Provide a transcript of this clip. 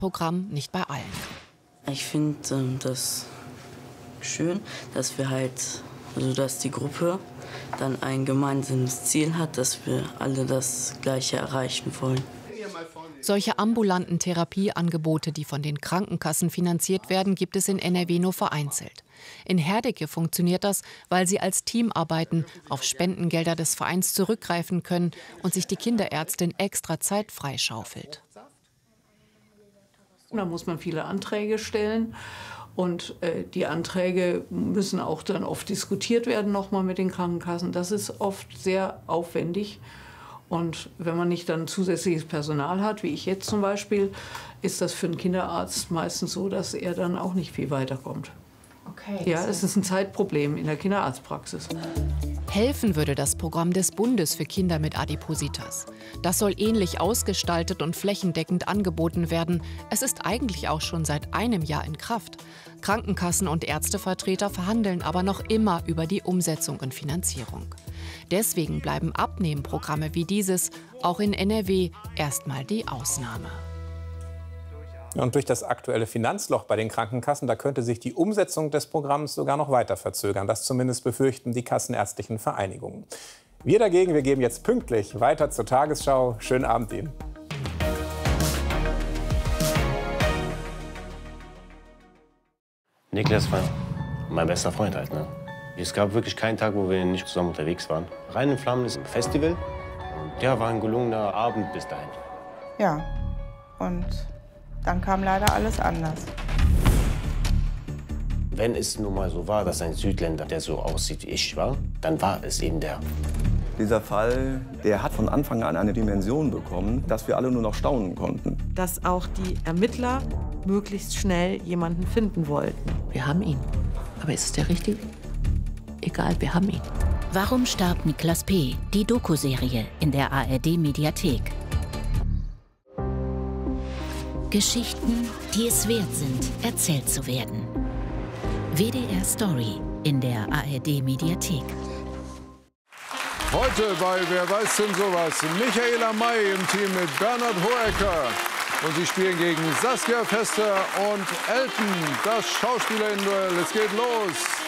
Programm nicht bei allen. Ich finde das schön, dass wir dass die Gruppe dann ein gemeinsames Ziel hat, dass wir alle das Gleiche erreichen wollen. Solche ambulanten Therapieangebote, die von den Krankenkassen finanziert werden, gibt es in NRW nur vereinzelt. In Herdecke funktioniert das, weil sie als Team arbeiten, auf Spendengelder des Vereins zurückgreifen können und sich die Kinderärztin extra Zeit freischaufelt. Da muss man viele Anträge stellen. Und die Anträge müssen auch dann oft diskutiert werden nochmal mit den Krankenkassen. Das ist oft sehr aufwendig. Und wenn man nicht dann zusätzliches Personal hat, wie ich jetzt zum Beispiel, ist das für einen Kinderarzt meistens so, dass er dann auch nicht viel weiterkommt. Okay. Ja, es ist ein Zeitproblem in der Kinderarztpraxis. Helfen würde das Programm des Bundes für Kinder mit Adipositas. Das soll ähnlich ausgestaltet und flächendeckend angeboten werden. Es ist eigentlich auch schon seit einem Jahr in Kraft. Krankenkassen und Ärztevertreter verhandeln aber noch immer über die Umsetzung und Finanzierung. Deswegen bleiben Abnehmprogramme wie dieses auch in NRW erstmal die Ausnahme. Und durch das aktuelle Finanzloch bei den Krankenkassen, da könnte sich die Umsetzung des Programms sogar noch weiter verzögern. Das zumindest befürchten die kassenärztlichen Vereinigungen. Wir dagegen, wir geben jetzt pünktlich weiter zur Tagesschau. Schönen Abend Ihnen. Niklas war mein bester Freund halt, ne? Es gab wirklich keinen Tag, wo wir nicht zusammen unterwegs waren. Rein in Flammen ist ein Festival. Und ja, war ein gelungener Abend bis dahin. Ja, und dann kam leider alles anders. Wenn es nun mal so war, dass ein Südländer, der so aussieht wie ich war, dann war es eben der. Dieser Fall, der hat von Anfang an eine Dimension bekommen, dass wir alle nur noch staunen konnten. Dass auch die Ermittler möglichst schnell jemanden finden wollten. Wir haben ihn. Aber ist es der Richtige? Egal, wir haben ihn. Warum starb Niklas P.? Die Doku-Serie in der ARD-Mediathek. Geschichten, die es wert sind, erzählt zu werden. WDR Story in der ARD-Mediathek. Heute bei Wer weiß denn sowas? Michaela May im Team mit Bernhard Hoecker. Und sie spielen gegen Saskia Pfester und Elton, das Schauspielerinnen-Duell. Es geht los.